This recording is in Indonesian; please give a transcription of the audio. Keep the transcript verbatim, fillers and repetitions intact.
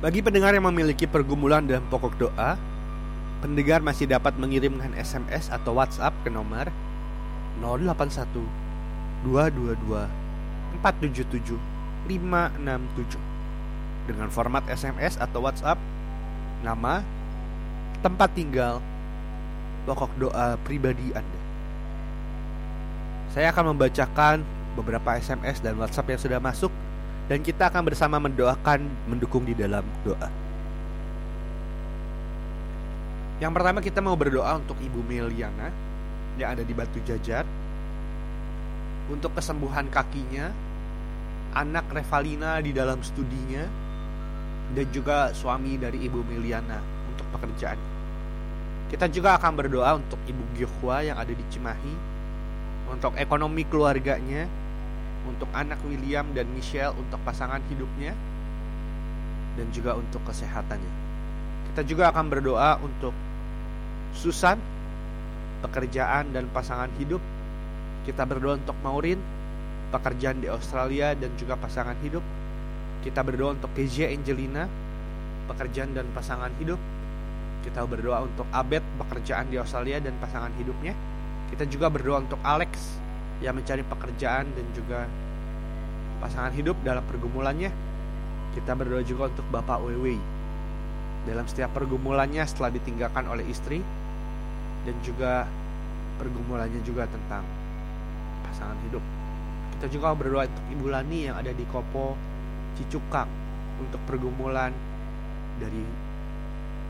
Bagi pendengar yang memiliki pergumulan dalam pokok doa, pendengar masih dapat mengirimkan S M S atau WhatsApp ke nomor nol delapan satu dua dua dua empat tujuh tujuh lima enam tujuh dengan format S M S atau WhatsApp, nama, tempat tinggal, pokok doa pribadi Anda. Saya akan membacakan beberapa S M S dan WhatsApp yang sudah masuk, dan kita akan bersama mendoakan, mendukung di dalam doa. Yang pertama, kita mau berdoa untuk Ibu Meliana yang ada di Batu Jajar, untuk kesembuhan kakinya, anak Revalina di dalam studinya, dan juga suami dari Ibu Meliana untuk pekerjaan. Kita juga akan berdoa untuk Ibu Gyohwa yang ada di Cimahi, untuk ekonomi keluarganya, untuk anak William dan Michelle untuk pasangan hidupnya, dan juga untuk kesehatannya. Kita juga akan berdoa untuk Susan, pekerjaan dan pasangan hidup. Kita berdoa untuk Maureen, pekerjaan di Australia dan juga pasangan hidup. Kita berdoa untuk K J Angelina, pekerjaan dan pasangan hidup. Kita berdoa untuk Abed, pekerjaan di Australia dan pasangan hidupnya. Kita juga berdoa untuk Alex yang mencari pekerjaan dan juga pasangan hidup dalam pergumulannya. Kita berdoa juga untuk Bapak Wewe dalam setiap pergumulannya setelah ditinggalkan oleh istri, dan juga pergumulannya juga tentang pasangan hidup. Kita juga berdoa untuk Ibu Lani yang ada di Kopo Cicukang untuk pergumulan dari